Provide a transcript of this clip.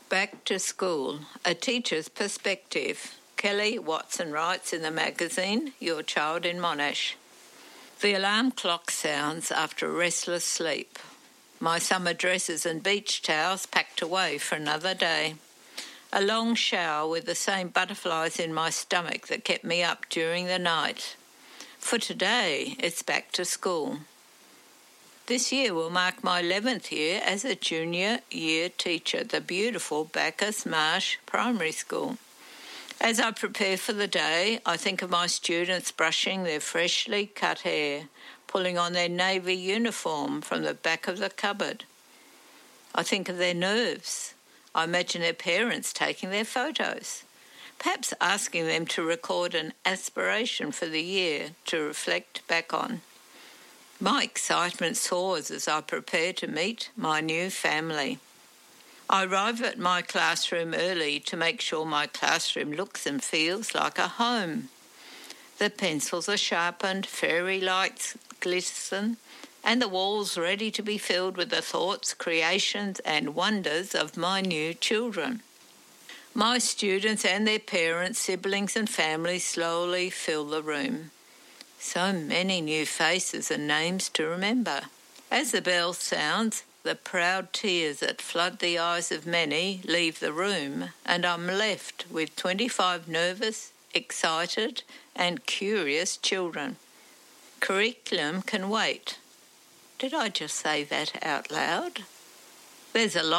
Back to School, A Teacher's Perspective. Kelly Watson writes in the magazine, Your Child in Monash. The alarm clock sounds after a restless sleep. My summer dresses and beach towels packed away for another day. A long shower with the same butterflies in my stomach that kept me up during the night. For today, it's back to school. This year will mark my 11th year as a junior year teacher at the beautiful Bacchus Marsh Primary School. As I prepare for the day, I think of my students brushing their freshly cut hair, pulling on their navy uniform from the back of the cupboard. I think of their nerves. I imagine their parents taking their photos, perhaps asking them to record an aspiration for the year to reflect back on. My excitement soars as I prepare to meet my new family. I arrive at my classroom early to make sure my classroom looks and feels like a home. The pencils are sharpened, fairy lights glisten, and the walls ready to be filled with the thoughts, creations, and wonders of my new children. My students and their parents, siblings, and families slowly fill the room. So many new faces and names to remember. As the bell sounds, the proud tears that flood the eyes of many leave the room, and I'm left with 25 nervous, excited, and curious children. Curriculum can wait. Did I just say that out loud? There's a lot